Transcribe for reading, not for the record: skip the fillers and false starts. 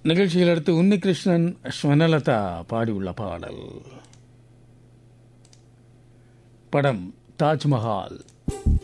நிகழ்ச்சியில் அடுத்து உன்னிகிருஷ்ணன் ஸ்வனலதா பாடியுள்ள பாடல். படம் தாஜ்மஹால்.